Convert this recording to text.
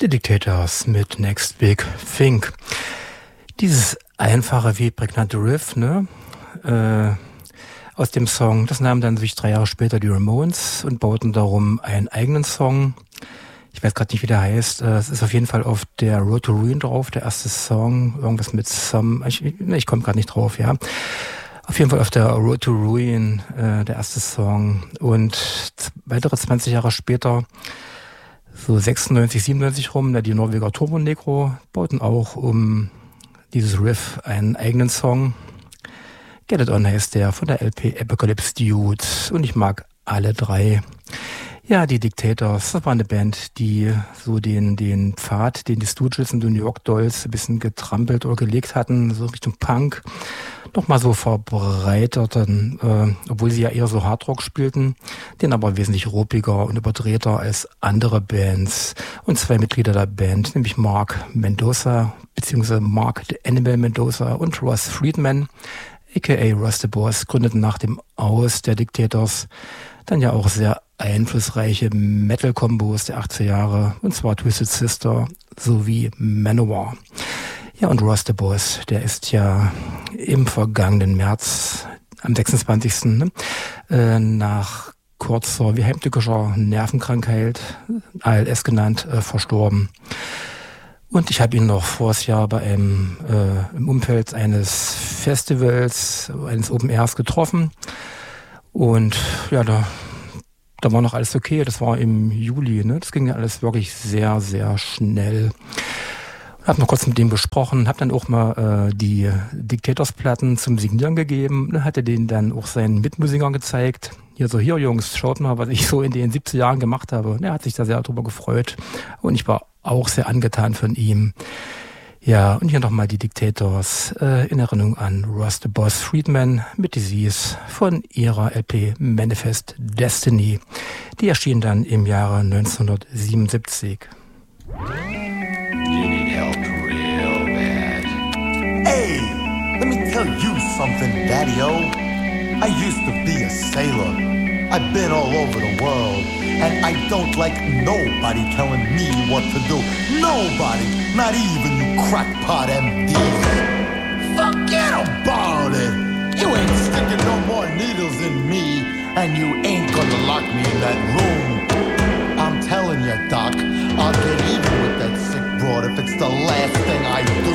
The Dictators mit Next Big Thing. Dieses einfache wie prägnante Riff, ne, aus dem Song, das nahmen dann sich 3 Jahre später die Ramones und bauten darum einen eigenen Song. Ich weiß gerade nicht, wie der heißt. Es ist auf jeden Fall auf der Road to Ruin drauf, der erste Song, irgendwas mit Some, ich komme gerade nicht drauf, ja. Auf jeden Fall auf der Road to Ruin, der erste Song. Und weitere 20 Jahre später, so 96, 97 rum, die Norweger Turbo Negro bauten auch um dieses Riff einen eigenen Song. Get It On heißt der, von der LP Apocalypse Dude. Und ich mag alle 3. Ja, die Dictators, das war eine Band, die so den Pfad, den die Stooges und die New York Dolls ein bisschen getrampelt oder gelegt hatten, so Richtung Punk, nochmal so verbreiterten, obwohl sie ja eher so Hardrock spielten, den aber wesentlich ruppiger und überdrehter als andere Bands. Und 2 Mitglieder der Band, nämlich Mark Mendoza, beziehungsweise Mark the Animal Mendoza und Ross Friedman, aka Russ the Boss, gründeten nach dem Aus der Dictators dann ja auch sehr einflussreiche Metal-Kombos der 80er Jahre, und zwar Twisted Sister sowie Manowar. Ja, und Russ the Boss, der ist ja im vergangenen März, am 26. Nach kurzer, wie heimtückischer Nervenkrankheit, ALS genannt, verstorben. Und ich habe ihn noch vors Jahr bei einem im Umfeld eines Festivals, eines Open Airs getroffen. Und ja, da war noch alles okay. Das war im Juli, ne? Das ging ja alles wirklich sehr, sehr schnell. Hab noch kurz mit dem gesprochen, hab dann auch mal die Dictators-Platten zum Signieren gegeben, hatte denen dann auch seinen Mitmusikern gezeigt. Hier Jungs, schaut mal, was ich so in den 70er Jahren gemacht habe. Und er hat sich da sehr darüber gefreut. Und ich war auch sehr angetan von ihm. Ja, und hier nochmal die Dictators in Erinnerung an Russ the Boss Friedman mit Disease von ihrer LP Manifest Destiny. Die erschien dann im Jahre 1977. You need help real bad. Hey, let me tell you something, Daddy-O. I used to be a sailor. I've been all over the world. And I don't like nobody telling me what to do. Nobody, not even you crackpot MDs. Forget about it. You ain't sticking no more needles in me. And you ain't gonna lock me in that room. I'm telling you, Doc, I'll get even with that sick broad if it's the last thing I do.